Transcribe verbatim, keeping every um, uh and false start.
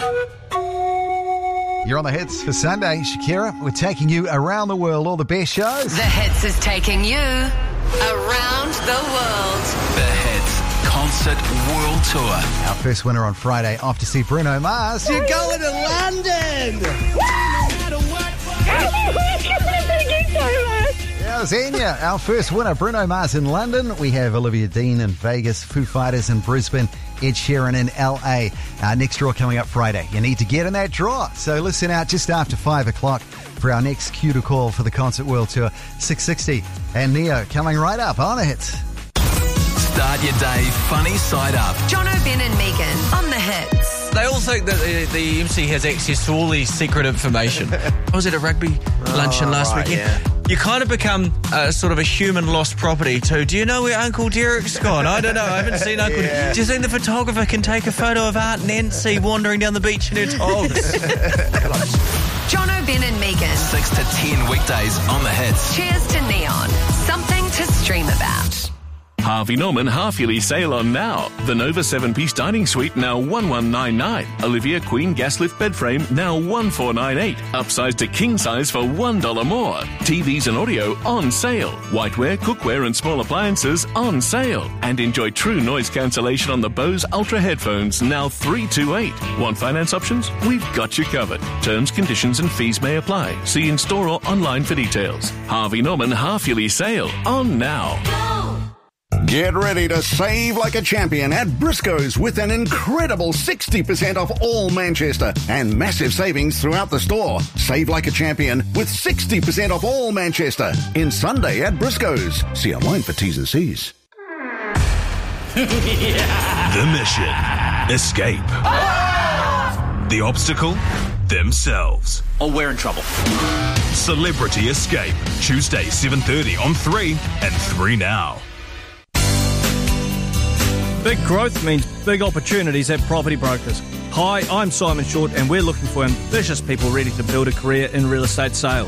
You're on the Hits for Sunday. Shakira, we're taking you around the world, all the best shows. The Hits is taking you around the world. The Hits Concert World Tour. Our first winner on Friday, off to see Bruno Mars. You're going to London! Yeah, Xenia, our first winner, Bruno Mars in London. We have Olivia Dean in Vegas, Foo Fighters in Brisbane, Ed Sheeran in L A. Our next draw coming up Friday. You need to get in that draw. So listen out just after five o'clock for our next cue to call for the Concert World Tour. six sixty and Neo coming right up on the Hits. Start your day funny side up. John O'Ben and Megan on the Hits. They all think that the, the M C has access to all these secret information. I was at a rugby luncheon Oh, last right, weekend. yeah. You kind of become uh, sort of a human lost property too. Do you know where Uncle Derek's gone? I don't know. I haven't seen Uncle. Yeah. Do you think the photographer can take a photo of Aunt Nancy wandering down the beach in her togs? John O'Ben and Megan. six to ten weekdays on the Hits. Cheers to Neon. Something to stream about. Harvey Norman half-yearly sale on now. The Nova seven-piece dining suite now one one nine nine. Olivia Queen gas lift bed frame now one four nine eight. Upsize to king size for one dollar more. T Vs and audio on sale. Whiteware, cookware and small appliances on sale. And enjoy true noise cancellation on the Bose Ultra headphones now three two eight. Want finance options? We've got you covered. Terms, conditions and fees may apply. See in store or online for details. Harvey Norman half-yearly sale on now. Get ready to save like a champion at Briscoe's with an incredible sixty percent off all Manchester and massive savings throughout the store. Save like a champion with sixty percent off all Manchester in Sunday at Briscoe's. See online for T's and C's. The mission. Escape. The obstacle. Themselves. Oh, we're in trouble. Celebrity Escape. Tuesday, seven thirty on three and three Now. Big growth means big opportunities at Property Brokers. Hi, I'm Simon Short and we're looking for ambitious people ready to build a career in real estate sales.